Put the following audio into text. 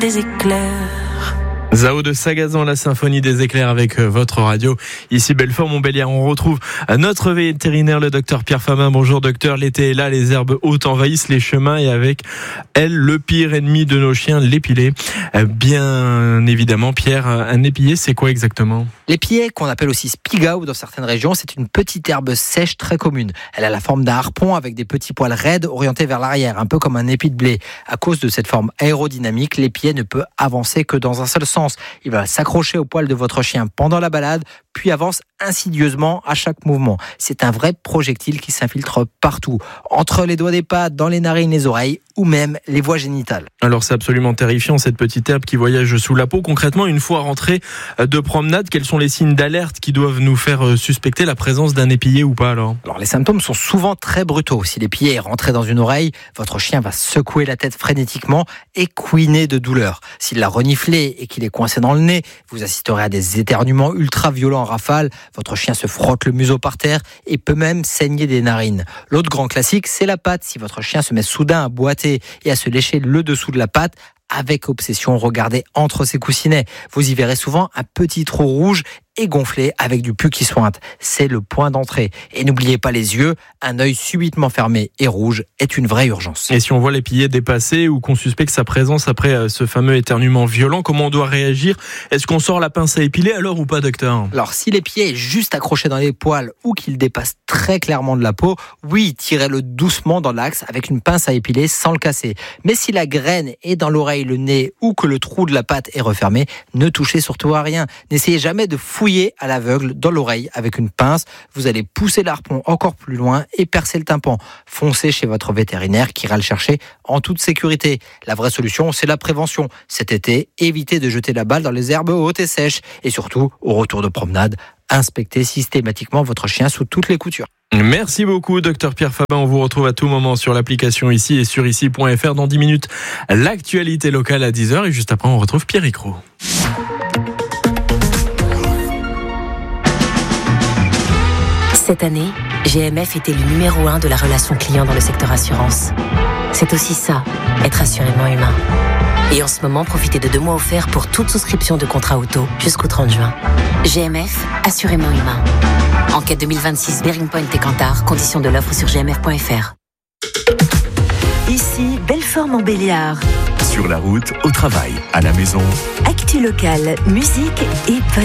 des éclairs. Zao de Sagazan, la symphonie des éclairs avec votre radio. Ici Belfort-Montbéliard, on retrouve notre vétérinaire, le docteur Pierre Famin. Bonjour docteur, l'été est là, les herbes hautes envahissent les chemins et avec elles, le pire ennemi de nos chiens, l'épilé. Bien évidemment, Pierre, un épillé, c'est quoi exactement ? L'épillé, qu'on appelle aussi spigao dans certaines régions, c'est une petite herbe sèche très commune. Elle a la forme d'un harpon avec des petits poils raides orientés vers l'arrière, un peu comme un épi de blé. À cause de cette forme aérodynamique, l'épillé ne peut avancer que dans un seul sens. Il va s'accrocher au poil de votre chien pendant la balade, puis avance insidieusement à chaque mouvement. C'est un vrai projectile qui s'infiltre partout, entre les doigts des pattes, dans les narines, les oreilles ou même les voies génitales. Alors c'est absolument terrifiant cette petite herbe qui voyage sous la peau. Concrètement, une fois rentrée de promenade, quels sont les signes d'alerte qui doivent nous faire suspecter la présence d'un épillé ou pas alors ? Alors les symptômes sont souvent très brutaux. Si l'épillé est rentré dans une oreille, votre chien va secouer la tête frénétiquement et couiner de douleur. S'il l'a reniflé et qu'il est coincé dans le nez, vous assisterez à des éternuements ultra violents en rafale. Votre chien se frotte le museau par terre et peut même saigner des narines. L'autre grand classique, c'est la patte. Si votre chien se met soudain à boiter et à se lécher le dessous de la patte, avec obsession, regardez entre ses coussinets. Vous y verrez souvent un petit trou rouge et gonflé avec du pus qui sointe. C'est le point d'entrée. Et n'oubliez pas les yeux, un œil subitement fermé et rouge est une vraie urgence. Et si on voit l'épillé dépasser ou qu'on suspecte sa présence après ce fameux éternuement violent, comment on doit réagir ? Est-ce qu'on sort la pince à épiler alors ou pas, docteur ? Alors si l'épillé est juste accroché dans les poils ou qu'il dépasse très clairement de la peau, oui, tirez-le doucement dans l'axe avec une pince à épiler sans le casser. Mais si la graine est dans l'oreille, le nez ou que le trou de la patte est refermé, ne touchez surtout à rien. N'essayez jamais de fouiller à l'aveugle dans l'oreille avec une pince. Vous allez pousser l'harpon encore plus loin et percer le tympan. Foncez chez votre vétérinaire qui ira le chercher en toute sécurité. La vraie solution, c'est la prévention. Cet été, évitez de jeter la balle dans les herbes hautes et sèches. Et surtout, au retour de promenade, inspectez systématiquement votre chien sous toutes les coutures. Merci beaucoup, docteur Pierre Famin. On vous retrouve à tout moment sur l'application ici et sur ici.fr. Dans 10 minutes, l'actualité locale à 10h. Et juste après, on retrouve Pierre Icrou. Cette année, GMF est élu numéro 1 de la relation client dans le secteur assurance. C'est aussi ça, être assurément humain. Et en ce moment, profitez de 2 mois offerts pour toute souscription de contrat auto jusqu'au 30 juin. GMF, assurément humain. Enquête 2026, Bearing Point et Cantar. Conditions de l'offre sur gmf.fr. Ici, Belfort-Montbéliard. Sur la route, au travail, à la maison. Actu locale, musique et